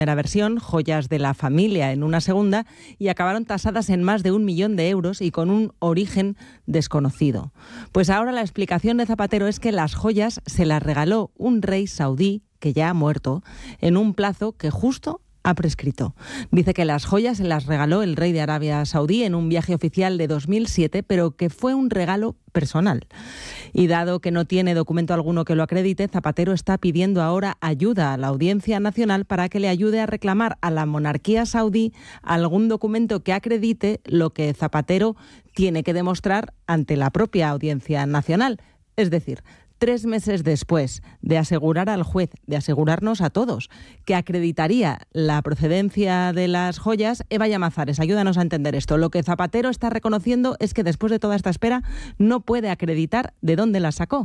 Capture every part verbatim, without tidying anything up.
primera versión, joyas de la familia en una segunda, y acabaron tasadas en más de un millón de euros y con un origen desconocido. Pues ahora la explicación de Zapatero es que las joyas se las regaló un rey saudí que ya ha muerto en un plazo que justo ha prescrito. Dice que las joyas se las regaló el rey de Arabia Saudí en un viaje oficial de dos mil siete, pero que fue un regalo personal. Y dado que no tiene documento alguno que lo acredite, Zapatero está pidiendo ahora ayuda a la Audiencia Nacional para que le ayude a reclamar a la monarquía saudí algún documento que acredite lo que Zapatero tiene que demostrar ante la propia Audiencia Nacional. Es decir, tres meses después de asegurar al juez, de asegurarnos a todos, que acreditaría la procedencia de las joyas, Eva Llamazares, ayúdanos a entender esto. Lo que Zapatero está reconociendo es que después de toda esta espera no puede acreditar de dónde las sacó.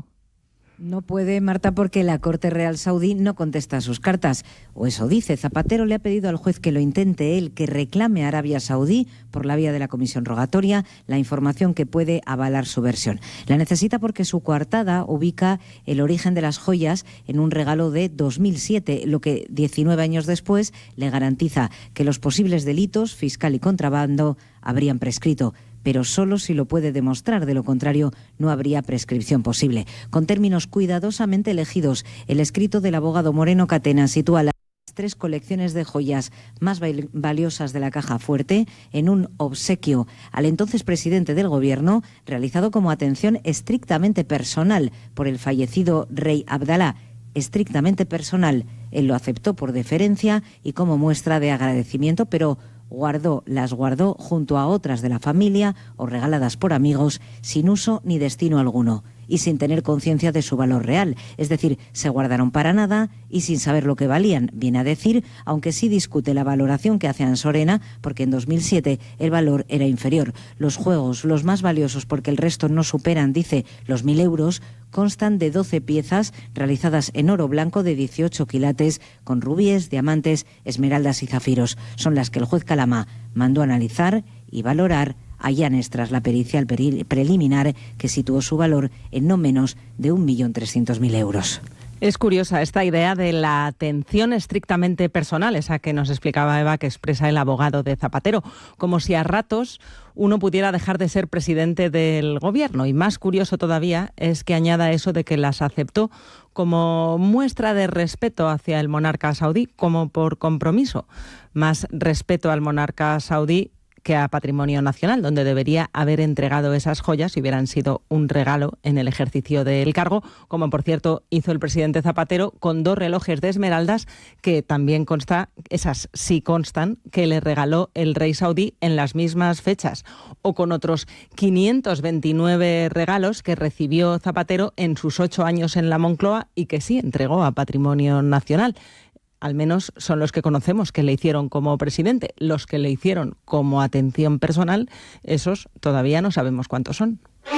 No puede, Marta, porque la Corte Real Saudí no contesta sus cartas. O eso dice. Zapatero le ha pedido al juez que lo intente él, que reclame a Arabia Saudí, por la vía de la comisión rogatoria, la información que puede avalar su versión. La necesita porque su coartada ubica el origen de las joyas en un regalo de dos mil siete, lo que diecinueve años después le garantiza que los posibles delitos, fiscal y contrabando, habrían prescrito, pero solo si lo puede demostrar, de lo contrario no habría prescripción posible. Con términos cuidadosamente elegidos, el escrito del abogado Moreno Catena sitúa las tres colecciones de joyas más valiosas de la caja fuerte en un obsequio al entonces presidente del gobierno, realizado como atención estrictamente personal por el fallecido rey Abdalá. Estrictamente personal. Él lo aceptó por deferencia y como muestra de agradecimiento, pero guardó, las guardó junto a otras de la familia o regaladas por amigos sin uso ni destino alguno y sin tener conciencia de su valor real. Es decir, se guardaron para nada y sin saber lo que valían, viene a decir, aunque sí discute la valoración que hace Ansorena, porque en dos mil siete el valor era inferior. Los juegos, los más valiosos porque el resto no superan, dice, los mil euros, constan de doce piezas realizadas en oro blanco de dieciocho quilates con rubíes, diamantes, esmeraldas y zafiros. Son las que el juez Calama mandó analizar y valorar a Llanes tras la pericial preliminar que situó su valor en no menos de un millón trescientos mil euros. Es curiosa esta idea de la atención estrictamente personal, esa que nos explicaba Eva, que expresa el abogado de Zapatero, como si a ratos uno pudiera dejar de ser presidente del gobierno. Y más curioso todavía es que añada eso de que las aceptó como muestra de respeto hacia el monarca saudí, como por compromiso. Más respeto al monarca saudí que a Patrimonio Nacional, donde debería haber entregado esas joyas si hubieran sido un regalo en el ejercicio del cargo, como por cierto hizo el presidente Zapatero con dos relojes de esmeraldas que también consta, esas sí constan, que le regaló el rey saudí en las mismas fechas, o con otros quinientos veintinueve regalos que recibió Zapatero en sus ocho años en la Moncloa y que sí entregó a Patrimonio Nacional. Al menos son los que conocemos que le hicieron como presidente. Los que le hicieron como atención personal, esos todavía no sabemos cuántos son.